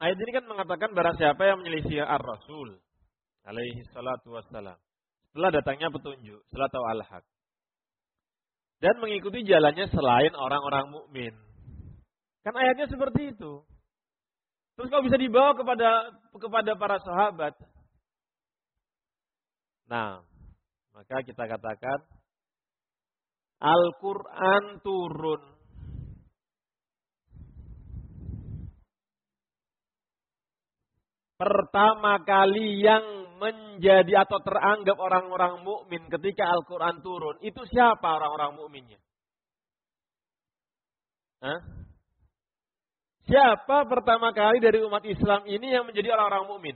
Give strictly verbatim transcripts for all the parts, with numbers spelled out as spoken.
Ayat ini kan mengatakan barang siapa yang menyelisih ar-Rasul alaihi salatu wassalam setelah datangnya petunjuk, setelah tahu al-haq, dan mengikuti jalannya selain orang-orang mukmin. Kan ayatnya seperti itu. Terus kau bisa dibawa kepada kepada para sahabat. Nah, maka kita katakan Al-Quran turun. Pertama kali yang menjadi atau teranggap orang-orang mukmin ketika Al-Quran turun, itu siapa orang-orang mukminnya? Hah? Siapa pertama kali dari umat Islam ini yang menjadi orang-orang mukmin?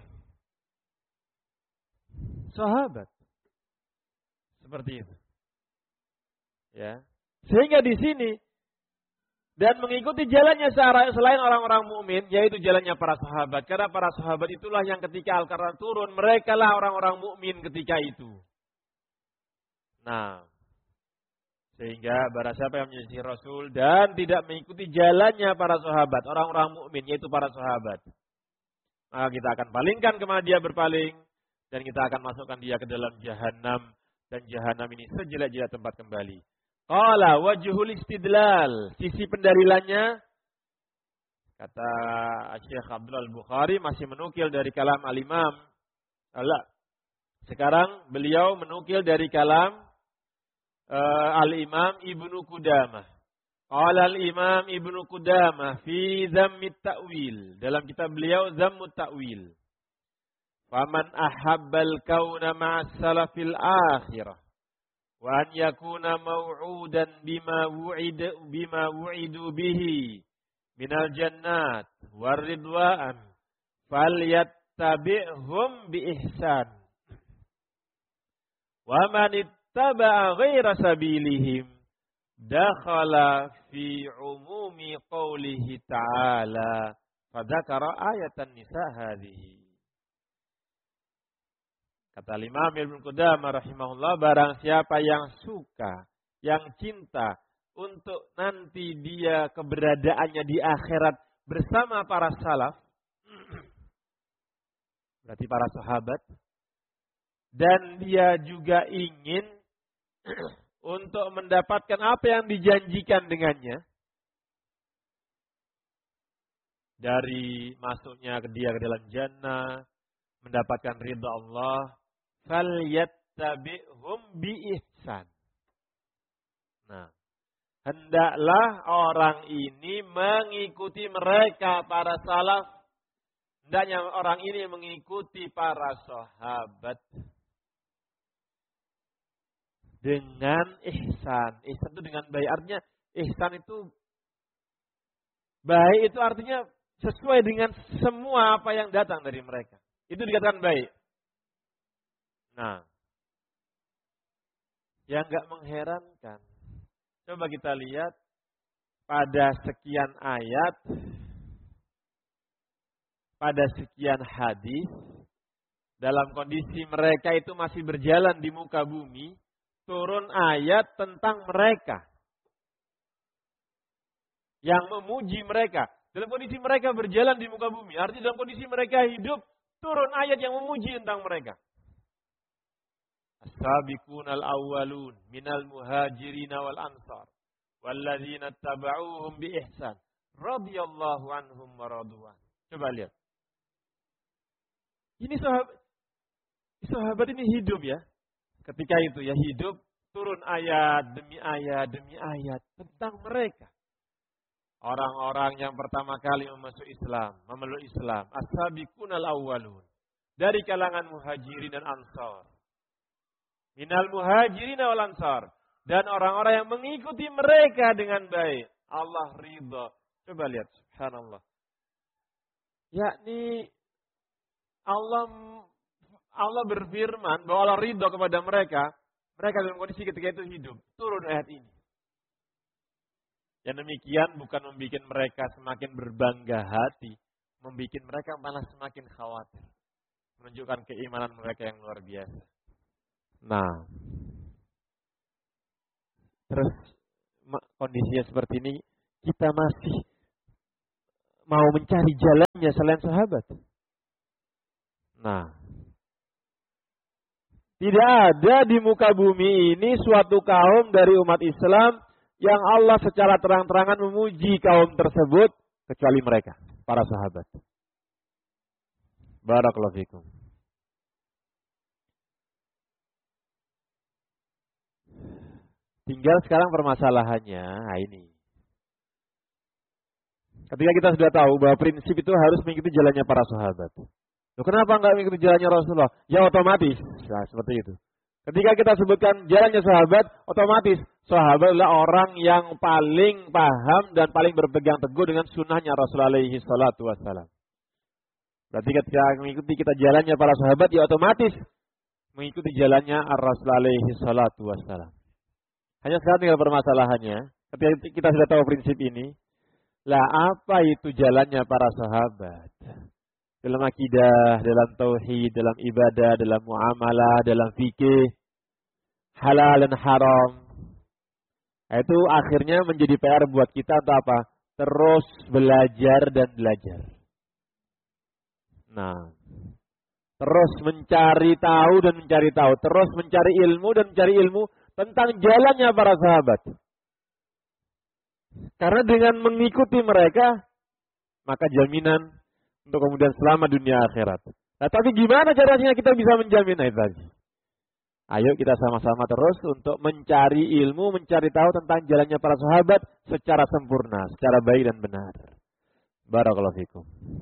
Sahabat. Seperti itu. Ya. Sehingga di sini dan mengikuti jalannya selain orang-orang mukmin, yaitu jalannya para sahabat. Karena para sahabat itulah yang ketika Al-Quran turun, mereka lah orang-orang mukmin ketika itu. Nah, sehingga barang siapa yang menyelisih Rasul dan tidak mengikuti jalannya para sahabat, orang-orang mukmin, yaitu para sahabat, maka kita akan palingkan kemana dia berpaling, dan kita akan masukkan dia ke dalam jahanam, dan jahanam ini sejelek-jelek tempat kembali. Qala wajhul istidlal, sisi pendalilannya, kata Syekh Abdul Bukhari masih menukil dari kalam al-Imam. Allah. Sekarang beliau menukil dari kalam uh, al-Imam Ibnu Qudamah. Qala al-Imam Ibnu Qudamah fi Dhammit Ta'wil, dalam kitab beliau Dhammut Ta'wil. Faman ahabbal kauna ma'as salafil akhirah wa an yakuna maw'udan bima wu'ida bima wu'idu bihi minal jannat war ridwan falyattabi'hum bi ihsan wa man ittaba'a ghaira sabilihim dakhala fi umumi qawlihi ta'ala fadzakara ayatan nisa hadhihi. Kata Imam Ibnu Qudamah rahimahullah, barang siapa yang suka, yang cinta untuk nanti dia keberadaannya di akhirat bersama para salaf, berarti para sahabat, dan dia juga ingin untuk mendapatkan apa yang dijanjikan dengannya, dari masuknya ke dia ke dalam jannah, mendapatkan ridha Allah, falyattabi'hum bi ihsan. Nah, hendaklah orang ini mengikuti mereka para salaf. Hendaknya orang ini mengikuti para sahabat dengan ihsan. Ihsan itu dengan baik. Artinya ihsan itu baik, itu artinya sesuai dengan semua apa yang datang dari mereka. Itu dikatakan baik. Nah, yang enggak mengherankan, coba kita lihat pada sekian ayat, pada sekian hadis, dalam kondisi mereka itu masih berjalan di muka bumi, turun ayat tentang mereka yang memuji mereka. Dalam kondisi mereka berjalan di muka bumi, artinya dalam kondisi mereka hidup, turun ayat yang memuji tentang mereka. As-sabiquna al-awwalun minal muhajirin wal ansar walladzina tabauhum bi ihsan radhiyallahu anhum wa radwan. Coba lihat. Ini sahabat sahabat ini hidup ya. Ketika itu ya hidup, turun ayat demi ayat demi ayat tentang mereka. Orang-orang yang pertama kali masuk Islam, memeluk Islam, as-sabiquna al-awwalun, dari kalangan muhajirin dan ansar. Minal muhajirin wal ansar, dan orang-orang yang mengikuti mereka dengan baik. Allah ridha. Coba lihat, subhanallah. Yakni Allah Allah berfirman bahwa Allah ridha kepada mereka. Mereka dalam kondisi ketika itu hidup. Turun ayat ini. Yang demikian bukan membuat mereka semakin berbangga hati, membuat mereka malah semakin khawatir. Menunjukkan keimanan mereka yang luar biasa. Nah, terus kondisinya seperti ini, kita masih mau mencari jalannya selain sahabat. Nah, tidak ada di muka bumi ini suatu kaum dari umat Islam yang Allah secara terang-terangan memuji kaum tersebut kecuali mereka, para sahabat. Barakallahu fikum. Tinggal sekarang permasalahannya, nah ini. Ketika kita sudah tahu bahwa prinsip itu harus mengikuti jalannya para sahabat. Loh, kenapa enggak mengikuti jalannya Rasulullah? Ya otomatis. Nah, seperti itu. Ketika kita sebutkan jalannya sahabat, otomatis sahabat adalah orang yang paling paham dan paling berpegang teguh dengan sunnahnya Rasulullah alaihi salatu wassalam. Berarti ketika mengikuti kita jalannya para sahabat, ya otomatis mengikuti jalannya Rasulullah alaihi salatu wassalam. Hanya sekarang tinggal permasalahannya, ketika kita sudah tahu prinsip ini, lah apa itu jalannya para sahabat? Dalam akidah, dalam tauhid, dalam ibadah, dalam muamalah, dalam fikih, halal dan haram. Itu akhirnya menjadi P R buat kita untuk apa? Terus belajar dan belajar. Nah, terus mencari tahu dan mencari tahu, terus mencari ilmu dan mencari ilmu tentang jalannya para sahabat. Karena dengan mengikuti mereka, maka jaminan untuk kemudian selamat dunia akhirat. Nah, tapi gimana caranya kita bisa menjamin itu tadi? Ayo kita sama-sama terus untuk mencari ilmu, mencari tahu tentang jalannya para sahabat secara sempurna, secara baik dan benar. Barakallahu fikum.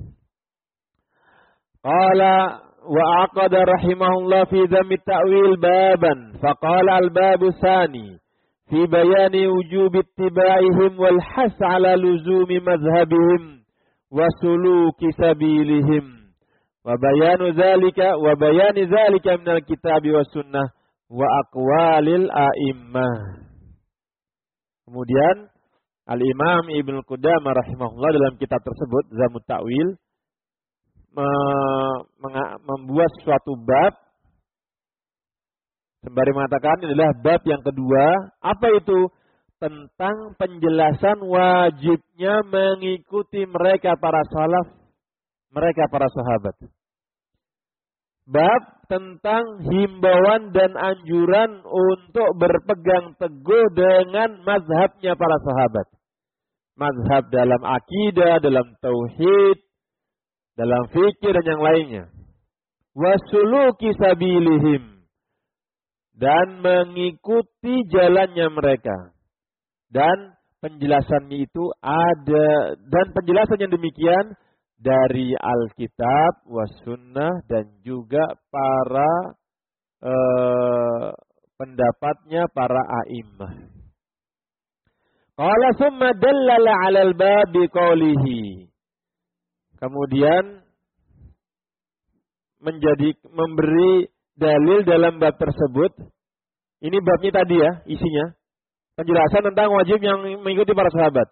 Qala wa aqada rahimahullah fi dhammi ta'wil baban. Faqala al-babu tsani fi bayani wujub ittiba'ihim wal has 'ala luzumi madhhabihim wa suluki sabilihim wa bayanu dzalika wa bayani dzalika minal kitabi was sunnah wa aqwalil a'immah. Kemudian Al-Imam Ibnu Qudamah rahimahullah dalam kitab tersebut Dhammu Ta'wil membuat suatu bab sembari mengatakan ini adalah bab yang kedua. Apa itu? Tentang penjelasan wajibnya mengikuti mereka para salaf, mereka para sahabat. Bab tentang himbauan dan anjuran untuk berpegang teguh dengan mazhabnya para sahabat. Mazhab dalam akidah, dalam tauhid, dalam fikir dan yang lainnya. Wasuluki sabilihim. Dan mengikuti jalannya mereka. Dan penjelasannya itu ada, dan penjelasan yang demikian dari Alkitab, was-sunnah, dan juga para eh, pendapatnya para a'immah. Qala summa dallala 'alal bab biqaulihi. Kemudian menjadi memberi dalil dalam bab tersebut. Ini babnya tadi ya, isinya. Penjelasan tentang wajib yang mengikuti para sahabat.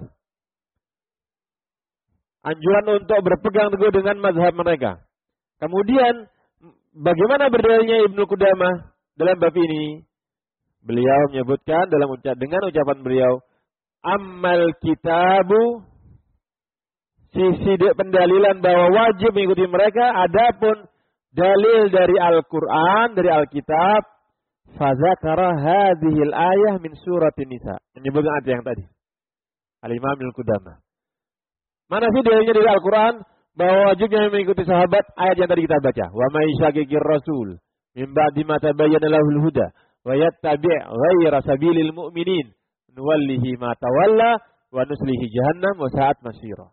Anjuran untuk berpegang teguh dengan mazhab mereka. Kemudian bagaimana berdalilnya Ibnu Qudamah dalam bab ini? Beliau menyebutkan dalam ucapan dengan ucapan beliau, ammal kitabu, sisi pendalilan bahwa wajib mengikuti mereka, adapun dalil dari Al-Qur'an, dari Alkitab, fazakara hadhil ayah min suratin Nisa. Menyebutkan ayat yang tadi. Al-Imam Ibnu Qudamah. Mana sih dalilnya dari Al-Quran bahwa wajibnya mengikuti sahabat? Ayat yang tadi kita baca. Wa may yushaqiqir rasul min ba'di ma tabayyana lahul huda wa yattabi' ghayra sabilil mu'minin nuwallihi ma tawalla wa nuslihi jahannam wa sa'at masira.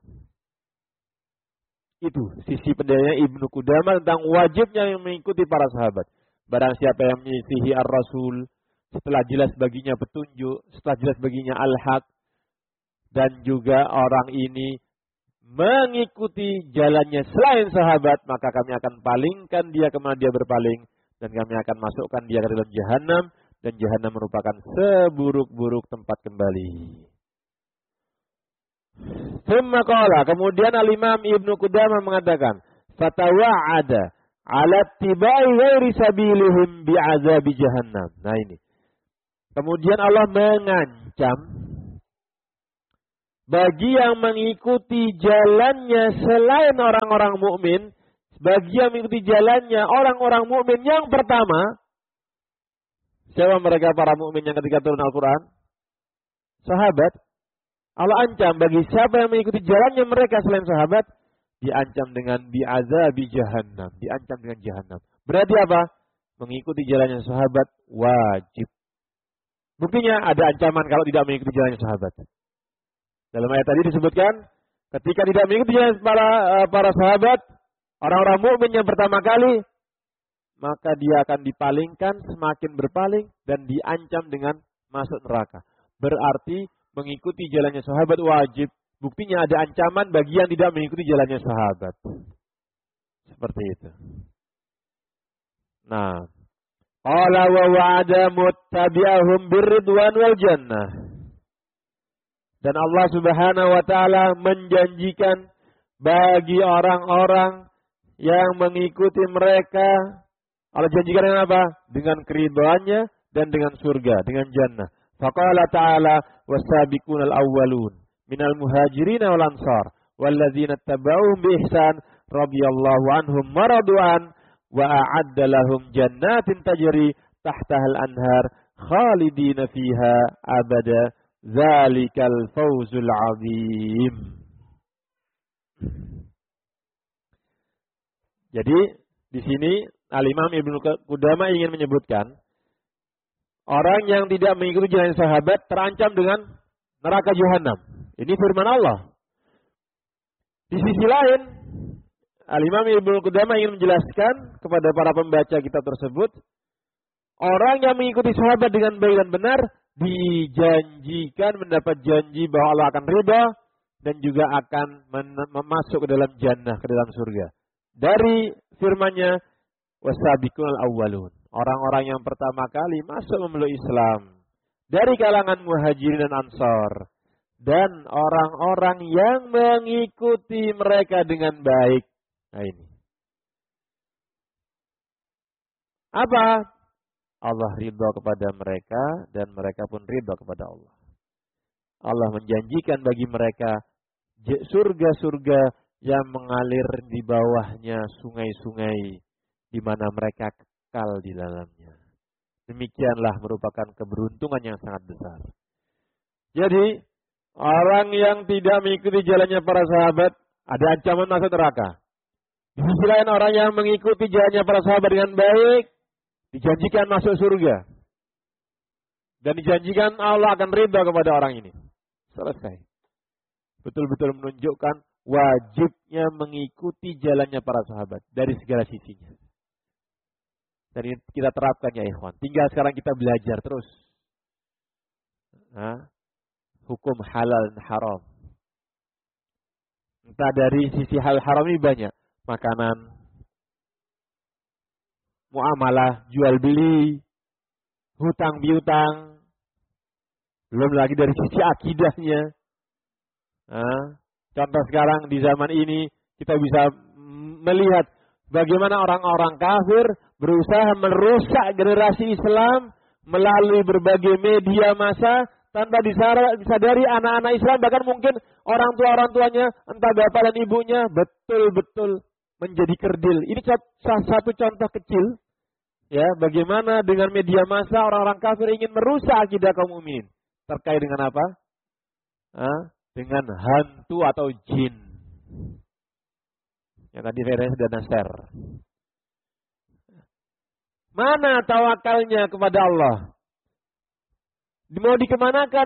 Itu sisi pendalilannya Ibnu Qudamah tentang wajibnya yang mengikuti para sahabat. Barang siapa yang menyisihi ar-rasul setelah jelas baginya petunjuk, setelah jelas baginya al-haq, dan juga orang ini mengikuti jalannya selain sahabat, maka kami akan palingkan dia kemana dia berpaling, dan kami akan masukkan dia ke dalam jahanam, dan jahanam merupakan seburuk-buruk tempat kembali. Summa qala, kemudian Al-Imam Ibnu Qudamah mengatakan, fatawa'ada ala tibai ghairi sabilihim bi'azabi jahannam. Nah ini. Kemudian Allah mengancam bagi yang mengikuti jalannya selain orang-orang mukmin, bagi yang mengikuti jalannya orang-orang mukmin yang pertama, siapa mereka para mukmin yang ketika turun Al-Quran? Sahabat. Allah ancam bagi siapa yang mengikuti jalannya mereka selain sahabat, diancam dengan bi'azabi jahannam, diancam dengan jahannam. Berarti apa? Mengikuti jalannya sahabat wajib. Buktinya ada ancaman kalau tidak mengikuti jalannya sahabat. Dalam ayat tadi disebutkan, ketika tidak mengikuti jalan para para sahabat, orang-orang mukmin yang pertama kali, maka dia akan dipalingkan, semakin berpaling dan diancam dengan masuk neraka. Berarti mengikuti jalannya sahabat wajib. Buktinya ada ancaman bagi yang tidak mengikuti jalannya sahabat. Seperti itu. Nah, qala wa wa'ada muttabi'ahum birridwan wal jannah. Dan Allah Subhanahu wa taala menjanjikan bagi orang-orang yang mengikuti mereka, Allah janjikan dengan apa? Dengan keridhaannya dan dengan surga, dengan jannah. Faqala ta'ala was-sabiqunal awwalun minal muhajirin wal ansar walladzina tabauhum bi ihsan radhiyallahu anhum maradu'an wa a'adda lahum jannatin tajri tahtahal anhar khalidina fiha abada zalikal fawzul azim. Jadi di sini Al-Imam Ibnu Qudamah ingin menyebutkan orang yang tidak mengikuti jalan sahabat terancam dengan neraka jahanam. Ini firman Allah. Di sisi lain, Al-Imam Ibnu Qudamah ingin menjelaskan kepada para pembaca kitab tersebut, orang yang mengikuti sahabat dengan baik dan benar dijanjikan mendapat janji bahwa Allah akan ridha dan juga akan masuk ke dalam jannah, ke dalam surga. Dari firman-Nya, wasabiqunal awwalun, orang-orang yang pertama kali masuk memeluk Islam dari kalangan muhajirin dan ansar, dan orang-orang yang mengikuti mereka dengan baik. Nah ini. Apa? Allah ridha kepada mereka dan mereka pun ridha kepada Allah. Allah menjanjikan bagi mereka surga-surga yang mengalir di bawahnya sungai-sungai di mana mereka kekal di dalamnya. Demikianlah merupakan keberuntungan yang sangat besar. Jadi, orang yang tidak mengikuti jalannya para sahabat ada ancaman masuk neraka. Di sisi lain orang yang mengikuti jalannya para sahabat dengan baik dijanjikan masuk surga. Dan dijanjikan Allah akan ridha kepada orang ini. Selesai. Betul-betul menunjukkan wajibnya mengikuti jalannya para sahabat dari segala sisinya. Dan ini kita terapkan ya ikhwan. Tinggal sekarang kita belajar terus. Nah, hukum halal dan haram. Entah dari sisi hal haram ini banyak. Makanan, muamalah, jual beli, hutang piutang. Belum lagi dari sisi akidahnya. Nah, contoh sekarang di zaman ini kita bisa melihat bagaimana orang-orang kafir berusaha merusak generasi Islam melalui berbagai media massa tanpa disadari anak-anak Islam, bahkan mungkin orang tua-orang tuanya, entah bapak dan ibunya, betul-betul menjadi kerdil. Ini salah satu contoh kecil, ya, bagaimana dengan media massa orang-orang kafir ingin merusak akidah kaum mukminin. Terkait dengan apa? Hah? Dengan hantu atau jin. Yang tadi saya sudah share. Mana tawakalnya kepada Allah? Mau dikemanakan?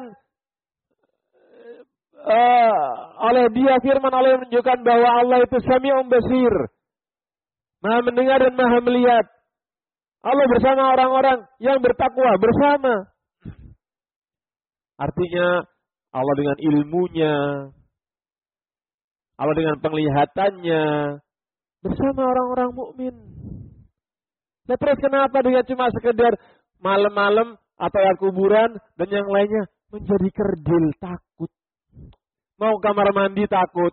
Uh, oleh dia firman Allah menunjukkan bahwa Allah itu Sami'un Basir. Maha mendengar dan maha melihat. Allah bersama orang-orang yang bertakwa bersama. Artinya Allah dengan ilmunya, Allah dengan penglihatannya bersama orang-orang mukmin. Nah, terus kenapa dia cuma sekedar malam-malam atau ya kuburan dan yang lainnya menjadi kerdil, takut. Mau kamar mandi takut.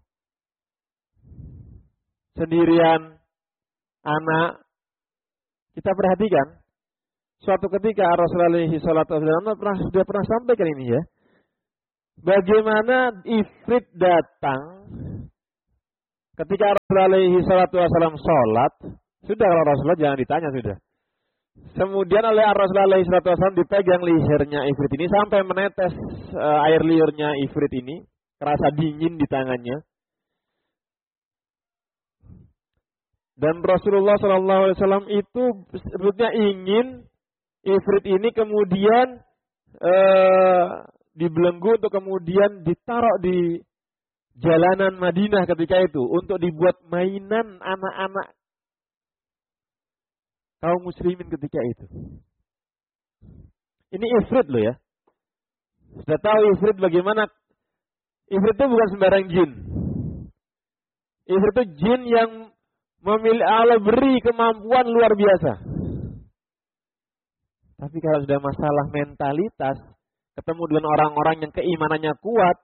Sendirian, anak. Kita perhatikan, suatu ketika Rasulullah shallallahu alaihi wasallam sudah pernah sampaikan ini ya. bagaimana ifrit datang ketika Rasulullah alaihi salatu wasallam sholat. Sudah, kalau Rasulullah jangan ditanya sudah. Kemudian oleh Rasulullah alaihi salatu wasallam dipegang lehernya ifrit ini sampai menetes uh, air liurnya ifrit ini, kerasa dingin di tangannya. Dan Rasulullah shallallahu alaihi wasallam itu sebetulnya ingin ifrit ini kemudian uh, dibelenggu untuk kemudian ditaruh di jalanan Madinah ketika itu untuk dibuat mainan anak-anak kaum muslimin ketika itu. Ini ifrit loh ya. Sudah tahu ifrit bagaimana? Ifrit itu bukan sembarang jin. Ifrit itu jin yang memilih Allah beri kemampuan luar biasa. Tapi kalau sudah masalah mentalitas, ketemu dengan orang-orang yang keimanannya kuat,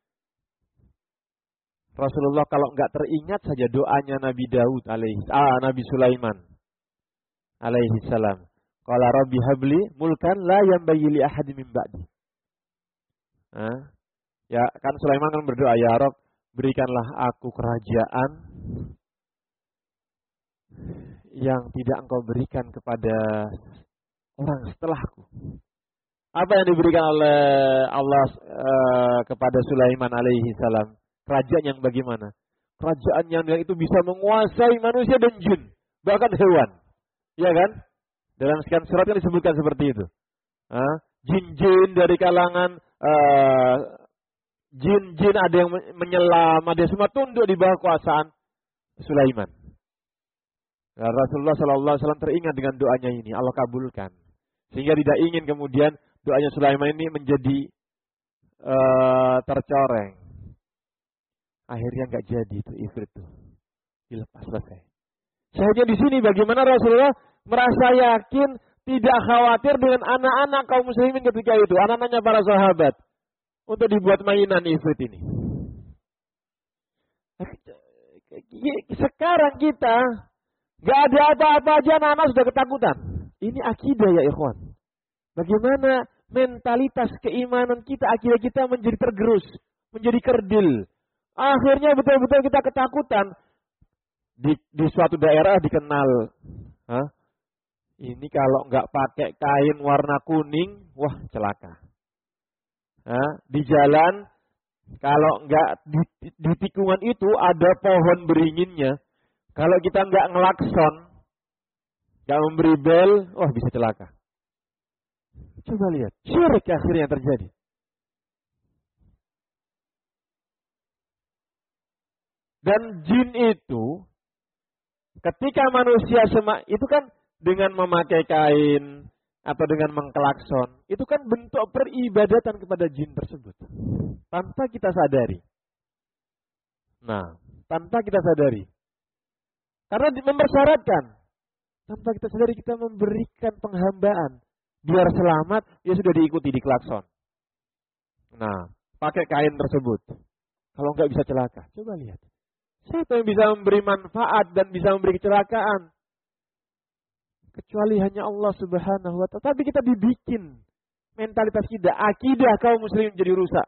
Rasulullah kalau nggak teringat saja doanya Nabi Daud alaihi ah Nabi Sulaiman alaihi salam. Qala rabbi habli mulkan la yanbaghi li ahadin min ba'di. Nah, ya kan Sulaiman kan berdoa, ya Rabb, berikanlah aku kerajaan yang tidak engkau berikan kepada orang setelahku. Apa yang diberikan oleh Allah uh, kepada Sulaiman alaihi salam? Kerajaan yang bagaimana? Kerajaan yang itu bisa menguasai manusia dan jin, bahkan hewan. Ya kan? Dalam sekian surat kan disebutkan seperti itu. Uh, jin-jin dari kalangan uh, jin-jin ada yang menyelam, ada yang semua tunduk di bawah kuasaan Sulaiman. Nah, Rasulullah shallallahu alaihi wasallam teringat dengan doanya ini, Allah kabulkan. Sehingga tidak ingin kemudian doanya Sulaiman ini menjadi uh, tercoreng. Akhirnya nggak jadi itu ifrit itu, dilepas selesai. Saja di sini bagaimana Rasulullah merasa yakin, tidak khawatir dengan anak-anak kaum muslimin ketika itu, anak-anaknya para sahabat, untuk dibuat mainan ifrit ini. Sekarang kita nggak ada apa-apa aja anak-anak sudah ketakutan. Ini akidah ya ikhwan. Bagaimana mentalitas keimanan kita, akhirnya kita menjadi tergerus, menjadi kerdil. Akhirnya betul-betul kita ketakutan. Di, di suatu daerah dikenal. Hah? Ini kalau nggak pakai kain warna kuning, wah celaka. Hah? Di jalan, kalau nggak di, di tikungan itu ada pohon beringinnya. Kalau kita nggak ngelakson, nggak memberi bel, wah bisa celaka. Coba lihat, syirik akhirnya terjadi. Dan jin itu, ketika manusia semak, itu kan dengan memakai kain atau dengan mengkelakson, itu kan bentuk peribadatan kepada jin tersebut. Tanpa kita sadari. Nah, tanpa kita sadari. Karena mempersyaratkan. Tanpa kita sadari kita memberikan penghambaan. Biar selamat, ya sudah diikuti di klakson. Nah, pakai kain tersebut. Kalau nggak bisa celaka, coba lihat. Siapa yang bisa memberi manfaat dan bisa memberi kecelakaan? Kecuali hanya Allah Subhanahu wa Ta'ala. Tapi kita dibikin mentalitas kita, akidah kaum muslimin jadi rusak.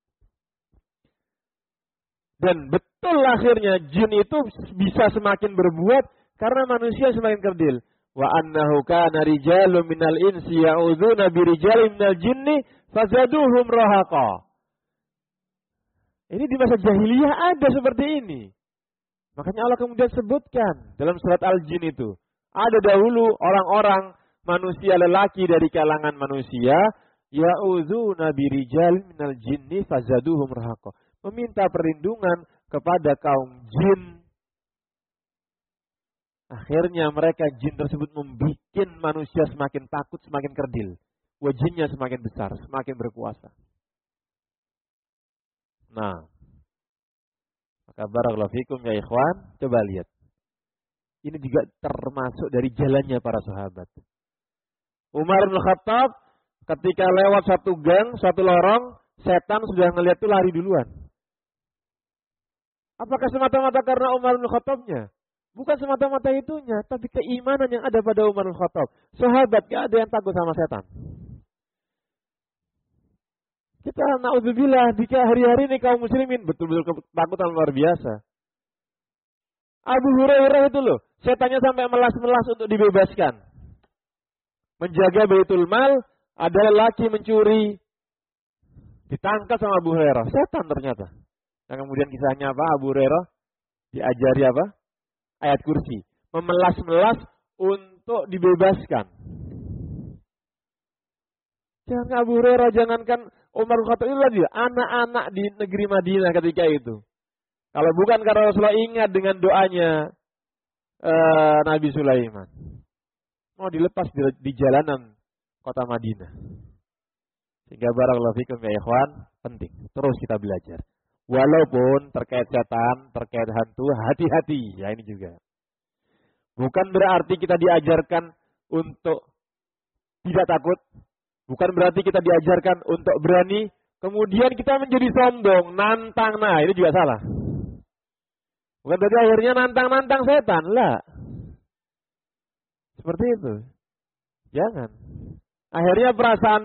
Dan betul akhirnya jin itu bisa semakin berbuat karena manusia semakin kerdil. Wa annahu kana rijalun minal insi ya'udzuna birijalin minal jinni fazaduhum rahaqa. Ini di masa jahiliyah ada seperti ini. Makanya Allah kemudian sebutkan dalam surat Al-Jin itu. Ada dahulu orang-orang manusia lelaki dari kalangan manusia. Ya'udzuna birijalin minal jinni fazaduhum rahaqa. Meminta perlindungan kepada kaum jin. Akhirnya mereka jin tersebut membuat manusia semakin takut, semakin kerdil. Wajahnya semakin besar, semakin berkuasa. Nah, maka barakallahu fikum ya ikhwan, coba lihat. Ini juga termasuk dari jalannya para sahabat. Umar bin Khattab ketika lewat satu gang, satu lorong, setan sudah ngelihat itu lari duluan. Apakah semata-mata karena Umar bin Khattabnya? Bukan semata-mata itunya, tapi keimanan yang ada pada Umar bin Khattab. Sahabat gak ada yang takut sama setan. Kita naudzubillah di hari-hari ini kaum muslimin betul-betul ketakutan luar biasa. Abu Hurairah itu loh, setannya sampai melas-melas untuk dibebaskan. Menjaga Baitul Mal, ada lelaki mencuri, ditangkap sama Abu Hurairah, setan ternyata. Dan kemudian kisahnya apa? Abu Hurairah diajari apa? Ayat kursi, memelas-melas untuk dibebaskan. Jangan Abu Hurairah, jangankan Umar bin Khattab itu lagi, anak-anak di negeri Madinah ketika itu. Kalau bukan karena Rasulullah ingat dengan doanya uh, Nabi Sulaiman, mau dilepas di, di jalanan kota Madinah. Sehingga barakallahu fikum ya ikhwan, penting terus kita belajar. Walaupun terkait setan, terkait hantu, hati-hati. Ya ini juga. Bukan berarti kita diajarkan untuk tidak takut. Bukan berarti kita diajarkan untuk berani, kemudian kita menjadi sombong, nantang. Nah, ini juga salah. Bukan berarti akhirnya nantang-nantang setan. Lah. Seperti itu. Jangan. Akhirnya perasaan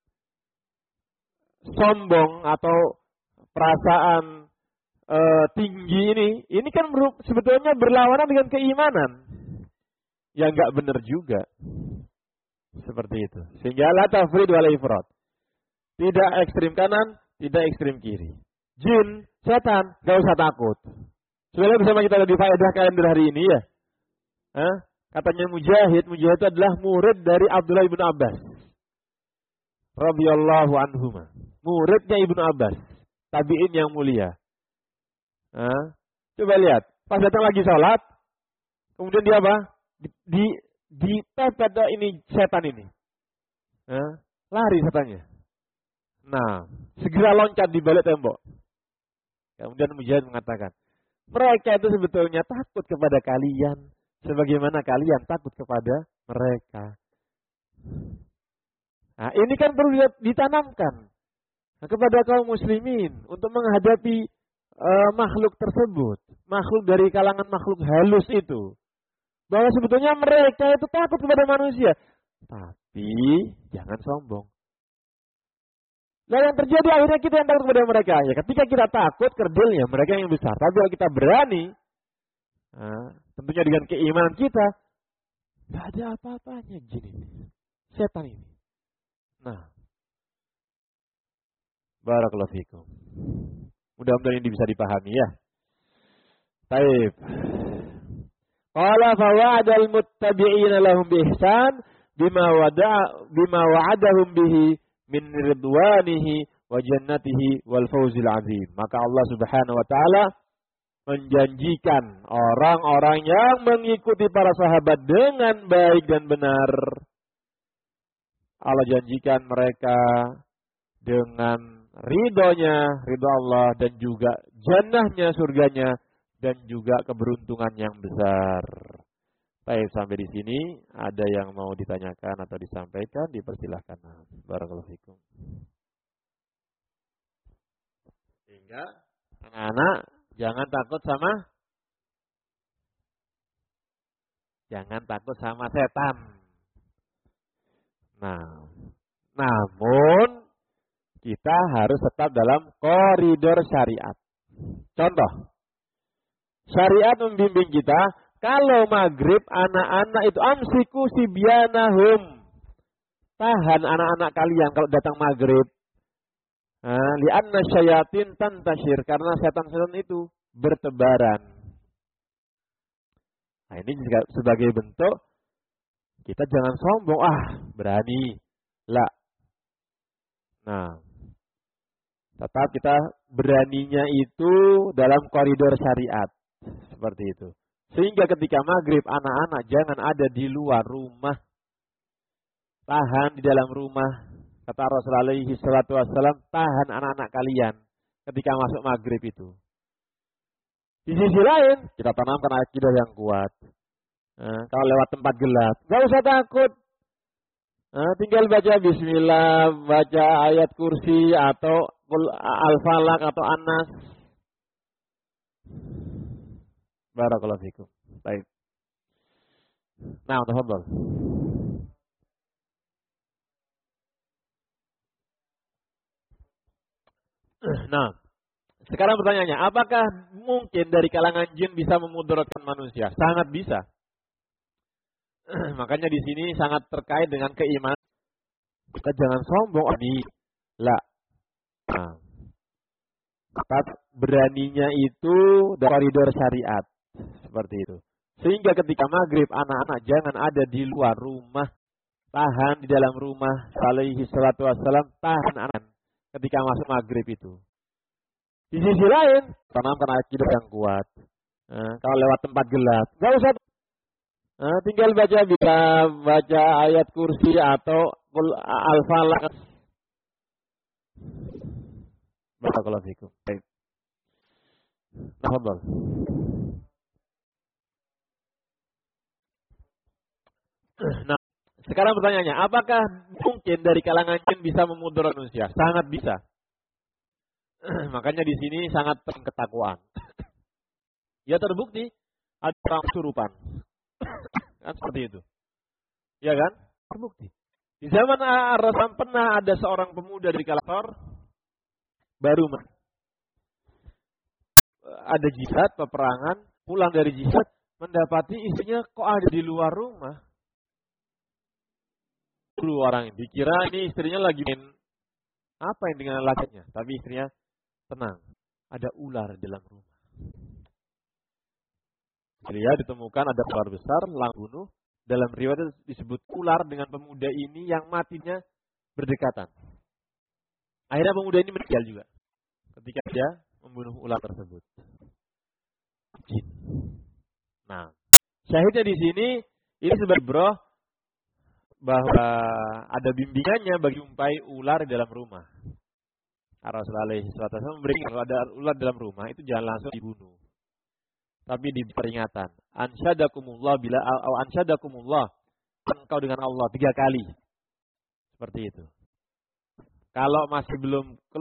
sombong atau perasaan e, tinggi ini, ini kan sebetulnya berlawanan dengan keimanan. Ya enggak benar juga. Seperti itu. Sehingga la tafrid wal ifrat. Tidak ekstrim kanan, tidak ekstrim kiri. Jin, setan, enggak usah takut. Sudah bersama kita di faedah kalender hari ini ya. Hah? Katanya Mujahid, Mujahid itu adalah murid dari Abdullah ibn Abbas. Radhiyallahu anhuma. Muridnya Ibnu Abbas. Tabi'in yang mulia. Hah? Coba lihat. Pas datang lagi sholat. Kemudian dia apa? Di, di, ditepet ini setan ini. Hah? Lari setannya. Nah, segera loncat di balik tembok. Kemudian Mujahid mengatakan, mereka itu sebetulnya takut kepada kalian, sebagaimana kalian takut kepada mereka. Nah, ini kan perlu ditanamkan nah, kepada kaum muslimin untuk menghadapi uh, makhluk tersebut, makhluk dari kalangan makhluk halus itu. Bahwa sebetulnya mereka itu takut kepada manusia, tapi jangan sombong. Dan yang terjadi akhirnya kita yang takut kepada mereka. Ya, ketika kita takut, kerdilnya mereka yang besar. Tapi kalau kita berani, nah, tentunya dengan keimanan kita, tidak ada apa-apanya jin ini, setan ini. Nah, barakallahu fikum. Mudah-mudahan ini bisa dipahami ya. Baik. Qala fa wa'adal muttabi'ina lahum bi ihsan bima wada'a bima wa'adahum bihi min ridwanihi wa jannatihi wal fawzil azim. Maka Allah Subhanahu wa taala menjanjikan orang-orang yang mengikuti para sahabat dengan baik dan benar. Allah janjikan mereka dengan ridhonya, ridho Allah, dan juga jannahnya, surganya, dan juga keberuntungan yang besar. Baik, sampai di sini ada yang mau ditanyakan atau disampaikan, dipersilahkan. Barakallahu fikum. Sehingga anak-anak jangan takut sama jangan takut sama setan. Nah, namun kita harus tetap dalam koridor syariat. Contoh, syariat membimbing kita, kalau maghrib anak-anak itu amsiku sibyanahum. Tahan anak-anak kalian kalau datang maghrib. Nah, li'anna syayatin tantashir, karena setan-setan itu bertebaran. Nah, ini juga sebagai bentuk kita jangan sombong, ah berani. Lah. Nah, tetap kita beraninya itu dalam koridor syariat. Seperti itu. Sehingga ketika maghrib anak-anak jangan ada di luar rumah. Tahan di dalam rumah. Kata Rasulullah alaihi salatu wassalam, tahan anak-anak kalian ketika masuk maghrib itu. Di sisi lain, kita tanamkan akidah yang kuat. Nah, kalau lewat tempat gelap, gak usah takut. Nah, tinggal baca bismillah, baca ayat kursi atau al-falaq atau an-nas. Barakallahu fikum. Baik. Nah, tafadhol. Nah, sekarang pertanyaannya, apakah mungkin dari kalangan jin bisa memudaratkan manusia? Sangat bisa. Makanya di sini sangat terkait dengan keimanan. Kita jangan sombong, ini lah. Nah, maka beraninya itu dari koridor syariat seperti itu. Sehingga ketika maghrib anak-anak jangan ada di luar rumah, tahan di dalam rumah. Alaihi salatu wassalam, tahan anak ketika masuk maghrib itu. Di sisi lain, tanamkan akidah yang kuat. Nah, kalau lewat tempat gelap, nggak usah. Nah, tinggal baca bisa baca ayat kursi atau al-falaq. Barakallahu fikum. Baik. Tafadhol. Nah, sekarang pertanyaannya, apakah mungkin dari kalangan jin bisa memudaratkan manusia? Sangat bisa. Makanya di sini sangat ketakwaan. Ya terbukti ada orang kesurupan. Kan seperti itu. Ya kan? Terbukti. Di zaman Ar-Rasul pernah ada seorang pemuda dari Kalator baru ada jihad, peperangan, pulang dari jihad mendapati istrinya kok ada di luar rumah. Dulu orang ini dikira ini istrinya lagi main apa yang dengan lakinya, tapi istrinya tenang, ada ular di dalam rumah. Dia ditemukan ada ular besar, langsung bunuh. Dalam riwayat disebut ular dengan pemuda ini yang matinya berdekatan. Akhirnya pemuda ini meninggal juga ketika dia membunuh ular tersebut. Jin. Nah, syahidnya di sini ini sebagai bro bahwa ada bimbingannya bagi umpai ular di dalam rumah. Rasulullah shallallahu alaihi wasallam memberi kalau ada ular dalam rumah itu jangan langsung dibunuh. Tapi di peringatan, ansyadakumullah bila au ansyadakumullah, engkau dengan Allah tiga kali. Seperti itu. Kalau masih belum